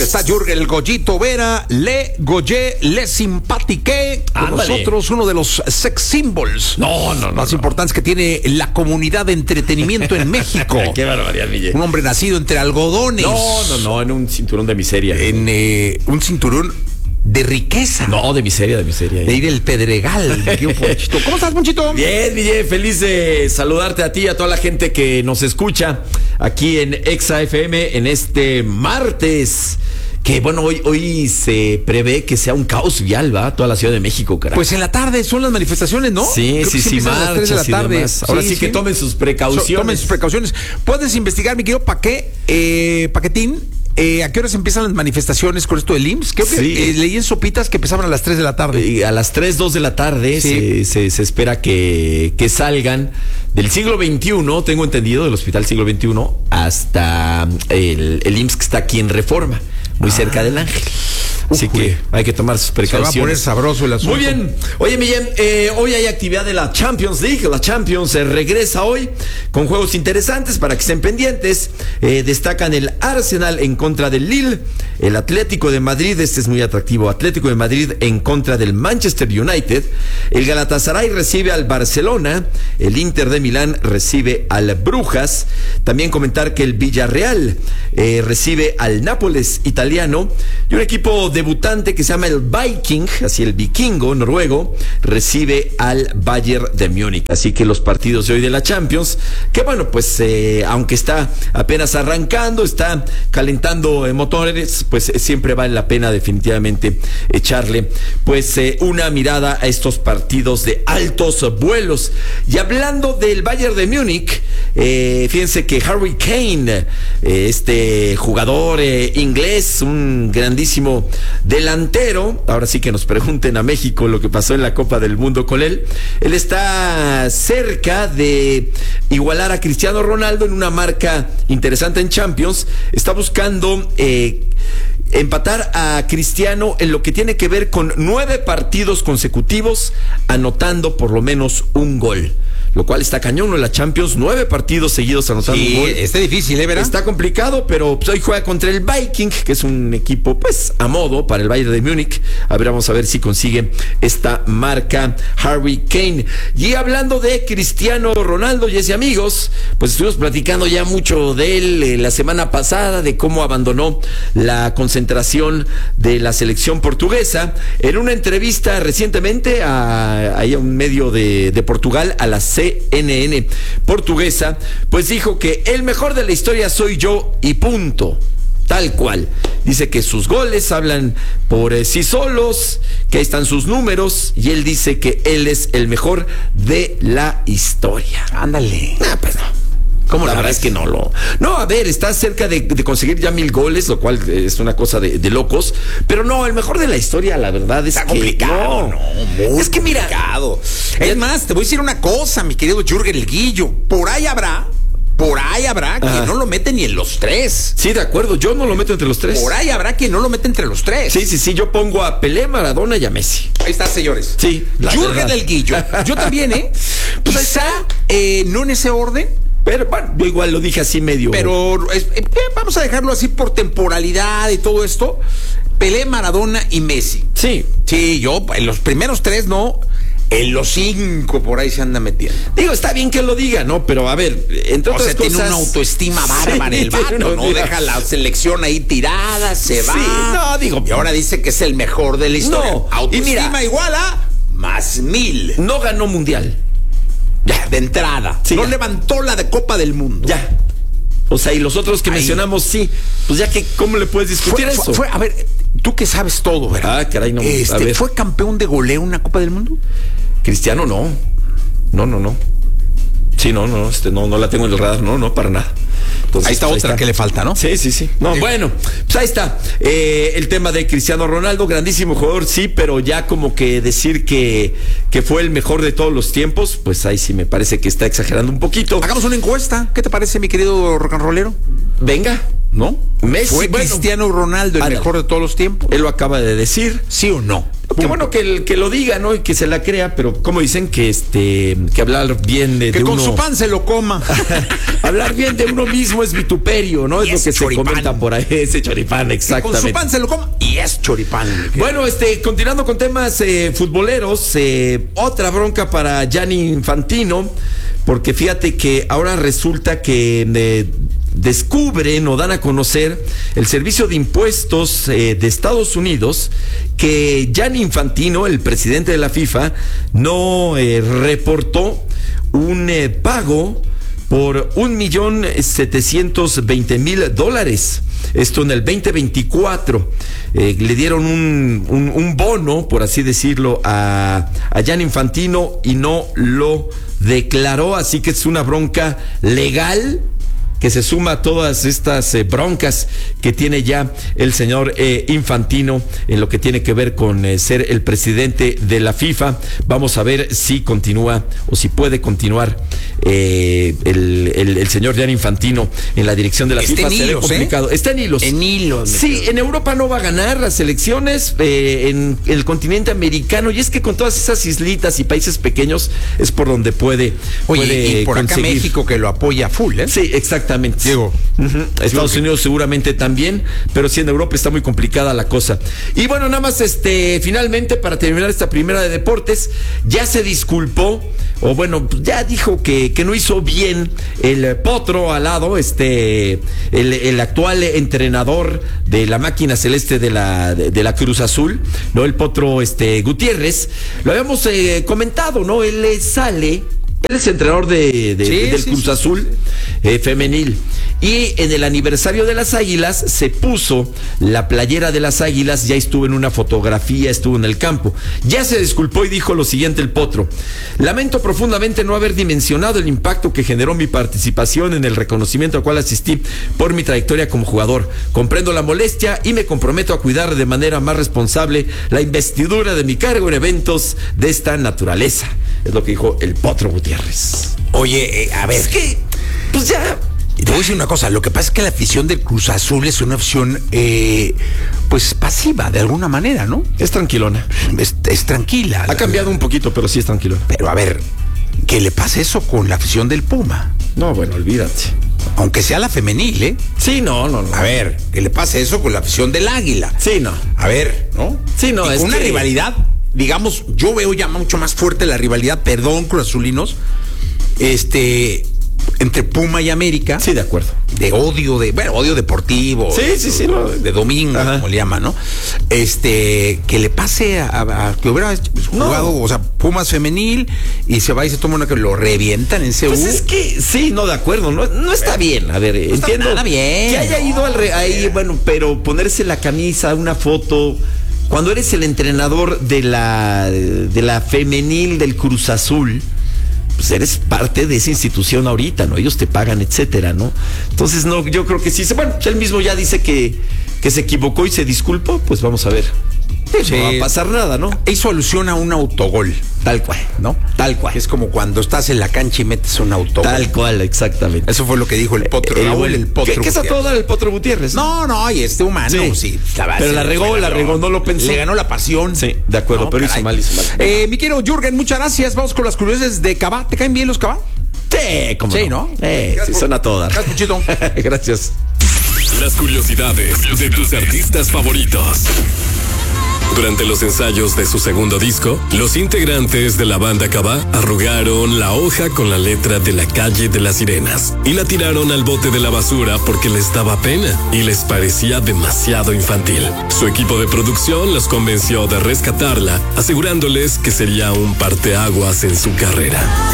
Está Jürgen el Goyito Vera, le goyé, le simpatiqué. Con nosotros uno de los sex symbols más importantes que tiene la comunidad de entretenimiento en México. Qué barbaridad, Miguel. Un hombre nacido entre algodones. No, en un cinturón de miseria. En un cinturón de riqueza. No, de miseria. De ir el Pedregal. ¿Cómo estás, Ponchito? Bien, Miguel, feliz de saludarte a ti y a toda la gente que nos escucha aquí en Exa FM en este martes. Que bueno, hoy se prevé que sea un caos vial, ¿va? Toda la Ciudad de México, carajo. Pues en la tarde son las manifestaciones, ¿no? Sí, sí, marchas a las 3 de la tarde. Ahora sí que tomen sus precauciones. Tomen sus precauciones. Puedes investigar, mi querido Paquetín. ¿A qué horas empiezan las manifestaciones con esto del IMSS? Creo que leí en Sopitas que empezaban a las 3 de la tarde. Y a las 2 de la tarde se espera que salgan del siglo XXI, tengo entendido, del Hospital Siglo XXI, hasta el IMSS que está aquí en Reforma, muy cerca del Ángel. Así que hay que tomar sus precauciones. Se va a poner sabroso el asunto. Muy bien. Oye, Millán, hoy hay actividad de la Champions League. La Champions regresa hoy con juegos interesantes para que estén pendientes. Destacan el Arsenal en contra del Lille, el Atlético de Madrid, este es muy atractivo, Atlético de Madrid en contra del Manchester United, el Galatasaray recibe al Barcelona, el Inter de Milán recibe al Brujas. También comentar que el Villarreal recibe al Nápoles italiano, y un equipo debutante que se llama el Viking, así el vikingo noruego, recibe al Bayern de Múnich. Así que los partidos de hoy de la Champions, que bueno, pues aunque está apenas arrancando, está calentando motores, pues siempre vale la pena definitivamente echarle pues una mirada a estos partidos de altos vuelos. Y hablando del Bayern de Múnich, fíjense que Harry Kane, este jugador inglés, un grandísimo delantero, ahora sí que nos pregunten a México lo que pasó en la Copa del Mundo con él está cerca de igualar a Cristiano Ronaldo en una marca interesante en Champions. Está buscando empatar a Cristiano en lo que tiene que ver con 9 partidos consecutivos anotando por lo menos un gol, lo cual está cañón en la Champions, 9 partidos seguidos anotando un gol. Está difícil, ¿verdad? Está complicado, pero pues, hoy juega contra el Viking, que es un equipo pues a modo para el Bayern de Múnich. A ver, vamos a ver si consigue esta marca Harry Kane. Y hablando de Cristiano Ronaldo, y ese amigos, pues estuvimos platicando ya mucho de él la semana pasada, de cómo abandonó la concentración de la selección portuguesa. En una entrevista recientemente a un medio de Portugal, a la CNN portuguesa, pues dijo que el mejor de la historia soy yo y punto, tal cual. Dice que sus goles hablan por sí solos, que ahí están sus números, y él dice que él es el mejor de la historia. Ándale. Pues no. ¿Cómo la verdad es que no, a ver, está cerca de conseguir ya 1000 goles, lo cual es una cosa de locos, pero no, el mejor de la historia, la verdad es está que complicado, es que mira, complicado. Es más, te voy a decir una cosa, mi querido Jürgen el Guillo, por ahí habrá que no lo mete ni en los 3. Sí, de acuerdo, yo no lo meto entre los 3. Por ahí habrá que no lo mete entre los 3. Sí, yo pongo a Pelé, Maradona y a Messi. Ahí está, señores. Sí, Jürgen el Guillo. Yo también, pues quizá no en ese orden. Pero bueno, yo igual lo dije así medio. Pero vamos a dejarlo así por temporalidad y todo esto. Pelé, Maradona y Messi. Sí, yo en los primeros 3 no. En los 5 por ahí se anda metiendo. Digo, está bien que lo diga, ¿no? Pero a ver, entre otras cosas, tiene una autoestima bárbara el vato, no deja la selección ahí tirada, se va. Sí, no, digo. Y ahora dice que es el mejor de la historia. No, autoestima y mira, igual a más 1000. No ganó mundial. Ya, de entrada. Sí, no ya levantó la de Copa del Mundo. Ya. O sea, y los otros que mencionamos, sí. Pues ya que, ¿cómo le puedes discutir eso? A ver, tú que sabes todo, ¿verdad? Ah, caray, no. A ver. ¿Fue campeón de goleo en una Copa del Mundo? Cristiano, no. No. Sí, no la tengo en el radar, no, para nada. Entonces, ahí está otra que le falta, ¿no? Sí. No, bueno, pues ahí está. El tema de Cristiano Ronaldo, grandísimo jugador, sí, pero ya como que decir que fue el mejor de todos los tiempos, pues ahí sí me parece que está exagerando un poquito. Hagamos una encuesta. ¿Qué te parece, mi querido rock and rollero? Venga. ¿No? Messi, ¿Fue Cristiano Ronaldo el mejor de todos los tiempos? Él lo acaba de decir. ¿Sí o no? Qué bueno que lo diga, ¿no? Y que se la crea, pero como dicen que que hablar bien de que con uno, su pan se lo coma. hablar bien de uno mismo es vituperio, ¿no? Y es lo que choripán. se comenta por ahí, ese choripán, exactamente. Con su pan se lo coma y es choripán. Bueno, continuando con temas futboleros, otra bronca para Gianni Infantino, porque fíjate que ahora resulta que descubren o dan a conocer el Servicio de Impuestos de Estados Unidos que Gianni Infantino, el presidente de la FIFA, no reportó un pago por $1,720,000. Esto en el 2024. Le dieron un bono, por así decirlo, a Gianni Infantino y no lo declaró, así que es una bronca legal que se suma a todas estas broncas que tiene ya el señor Infantino en lo que tiene que ver con ser el presidente de la FIFA. Vamos a ver si continúa o si puede continuar el señor Gianni Infantino en la dirección de la FIFA. En hilos, complicado. Está en hilos. En hilos. Sí, en Europa no va a ganar las elecciones, en el continente americano, y es que con todas esas islitas y países pequeños es por donde puede y por conseguir. acá México, que lo apoya full, ¿eh? Sí, exactamente. Diego. Estados Unidos seguramente también, pero sí en Europa está muy complicada la cosa. Y bueno, nada más finalmente, para terminar esta primera de deportes, ya se disculpó, o bueno, ya dijo que no hizo bien el Potro Alado, el actual entrenador de la máquina celeste de la Cruz Azul, ¿no? El Potro Gutiérrez. Lo habíamos comentado, ¿no? Él es entrenador del Cruz Azul femenil. Y en el aniversario de las Águilas se puso la playera de las Águilas, ya estuvo en una fotografía, estuvo en el campo. Ya se disculpó y dijo lo siguiente el Potro: lamento profundamente no haber dimensionado el impacto que generó mi participación en el reconocimiento al cual asistí por mi trayectoria como jugador. Comprendo la molestia y me comprometo a cuidar de manera más responsable la investidura de mi cargo en eventos de esta naturaleza. Es lo que dijo el Potro Gutiérrez. Oye, a ver. Es que, pues ya. Te voy a decir una cosa, lo que pasa es que la afición del Cruz Azul es una afición, pues pasiva, de alguna manera, ¿no? Es tranquilona. Es tranquila. Ha cambiado un poquito, pero sí es tranquilona. Pero a ver, ¿qué le pasa eso con la afición del Puma? No, bueno, olvídate. Aunque sea la femenil, ¿eh? Sí, no. A ver, ¿qué le pasa eso con la afición del Águila? Sí, no. A ver, ¿no? Sí, no, y es con una que rivalidad, digamos, yo veo ya mucho más fuerte la rivalidad, perdón, Cruz Azulinos, entre Puma y América. Sí, de acuerdo. De odio deportivo. Sí. De domingo, ajá, como le llaman, ¿no? Que le pase a que hubiera jugado, o sea, Pumas femenil, y se va y se toma una que lo revientan en CU. Pues es que, sí, no, de acuerdo, no está bien. A ver, no entiendo. Está nada bien. Que haya ido ahí, bueno, pero ponerse la camisa, una foto, cuando eres el entrenador de la femenil del Cruz Azul, pues eres parte de esa institución ahorita, ¿no? Ellos te pagan, etcétera, ¿no? Entonces, no, yo creo que sí. Bueno, él mismo ya dice que se equivocó y se disculpó, pues vamos a ver. Sí. No va a pasar nada, ¿no? Hizo alusión a un autogol. Tal cual, ¿no? Tal cual. Es como cuando estás en la cancha y metes un autogol. Tal cual, exactamente. Eso fue lo que dijo el Potro. El Potro. ¿Qué es a todo dar el Potro Gutiérrez? No, y humano, sí. Pero la regó, no lo pensó. Le ganó la pasión. Sí, de acuerdo, pero hizo mal. Mi querido Jürgen, muchas gracias. Vamos con las curiosidades de Cabá. ¿Te caen bien los Cabá? Sí, como sí, ¿no? Sí, son a todas. Gracias, Puchito. Gracias. Las curiosidades de tus artistas favoritos. Durante los ensayos de su segundo disco, los integrantes de la banda Cabá arrugaron la hoja con la letra de La Calle de las Sirenas y la tiraron al bote de la basura porque les daba pena y les parecía demasiado infantil. Su equipo de producción los convenció de rescatarla, asegurándoles que sería un parteaguas en su carrera.